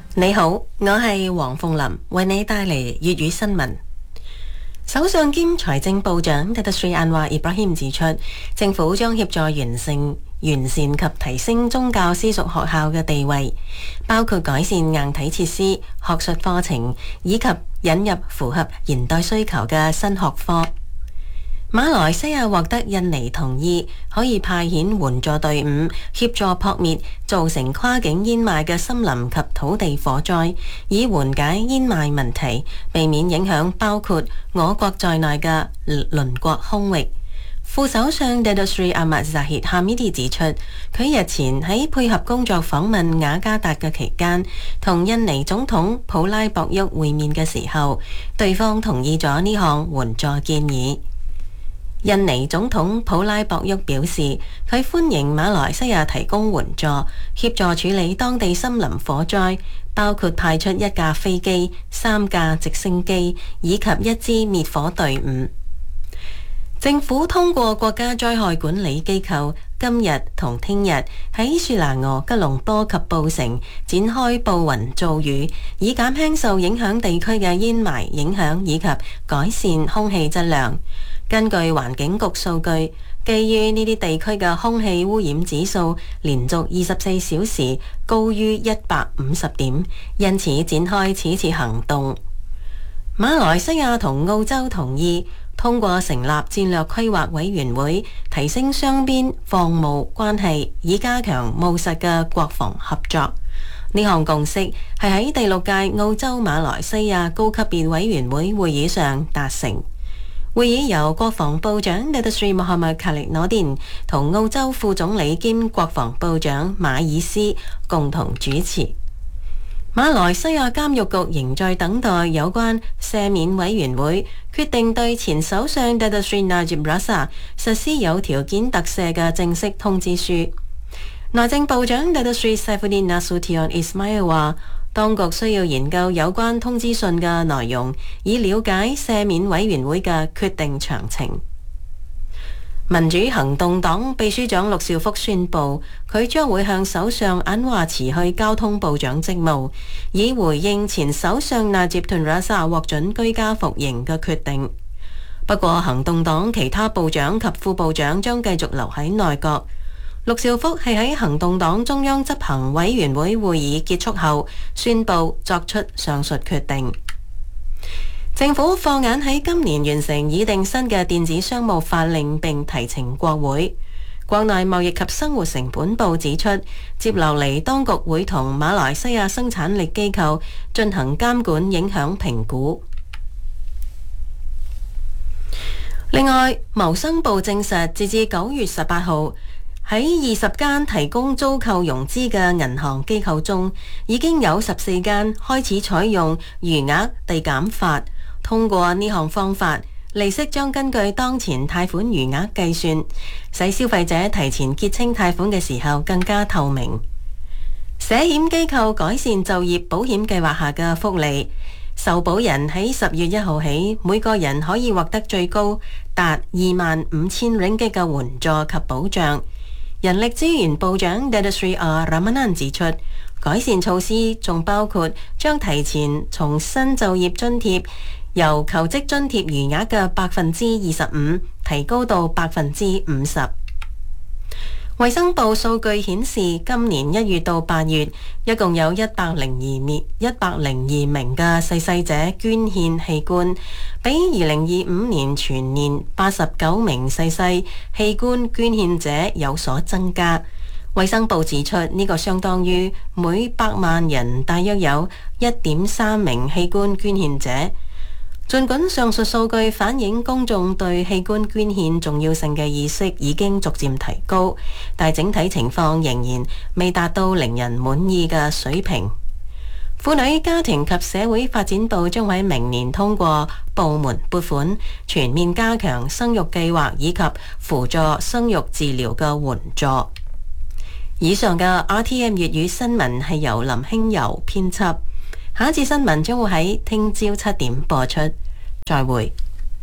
你好，我係黃鳳琳，為你帶嚟粵語新聞。首相兼財政部長 Datuk Seri Anwar Ibrahim 指出，政府將協助完善及提升宗教私塾學校嘅地位，包括改善硬體設施、學術課程，以及引入符合現代需求嘅新學科。馬來西亞獲得印尼同意，可以派遣援助隊伍協助撲滅造成跨境煙霾嘅森林及土地火災，以緩解煙霾問題，避免影響包括我國在內嘅鄰國空域。副首相 Datuk Seri Ahmad Zahid Hamidi 指出，佢日前喺配合工作訪問雅加達嘅期間，同印尼總統普拉博沃會面嘅時候，對方同意咗呢項援助建議。印尼總統普拉博沃表示，佢歡迎馬來西亞提供援助，協助處理當地森林火災，包括派出1架飛機、3架直升機以及1支滅火隊伍。政府通過國家災害管理機構今日同聽日喺雪蘭莪、吉隆坡及布城展開布雲造雨，以減輕受影響地區嘅煙霾影響以及改善空氣質量。根據環境局數據，基於呢啲地區嘅空氣污染指數連續24小時高於150點，因此展開此次行動。馬來西亞同澳洲同意通過成立戰略規劃委員會，提升雙邊防務關係，以加強務實嘅國防合作。呢項共識係喺第6屆澳洲馬來西亞高級別委員會會議上達成。會議由國防部長 Datuk Seri Mohammad Khalid Nordin 同澳洲副總理兼國防部長馬爾斯共同主持。馬來西亞監獄局仍在等待有關赦免委員會決定對前首相 Datuk Seri Najib Razak 實施有條件特赦嘅正式通知書。內政部長 Datuk Seri Saifuddin Nasution Ismail 話，當局需要研究有關通知信嘅內容，以了解赦免委員會嘅決定詳情。民主行動黨秘書長陸兆福宣布，佢將會向首相安華辭去交通部長職務，以回應前首相納吉頓拉薩獲准居家服刑嘅決定。不過，行動黨其他部長及副部長將繼續留喺內閣。陸兆福係喺行動黨中央執行委員會會議結束後宣布作出上述決定。政府放眼喺今年完成擬定新嘅電子商務法令並提呈國會。國內貿易及生活成本部指出，接落嚟當局會同馬來西亞生產力機構進行監管影響評估。另外，貿生部證實，截至9月18號，喺20間提供租購融資嘅銀行機構中，已經有14間開始採用餘額遞減法。通過呢項方法，利息將根據當前貸款餘額計算，使消費者提前結清貸款嘅時候更加透明。社險機構改善就業保險計劃下嘅福利，受保人喺10月1號起，每個人可以獲得最高達25,000 ringgit 嘅援助及保障。人力資源部長 Datuk Seri Ramanan 指出，改善措施仲包括將提前從新就業津貼由求職津貼餘額嘅25%提高到50%。衛生部數據顯示，今年1月到8月，一共有102名嘅逝世者捐獻器官，比2025年全年89名逝世器官捐獻者有所增加。衛生部指出，呢個相當於每100萬人大約有 1.3 名器官捐獻者。儘管上述數據反映公眾對器官捐獻重要性嘅意識已經逐漸提高，但整體情況仍然未達到令人滿意嘅水平。婦女家庭及社會發展部將喺明年通過部門撥款，全面加強生育計劃以及輔助生育治療嘅援助。以上嘅 RTM 粵語新聞係由林興柔編輯。下一次新聞將會喺聽朝7點播出，再會。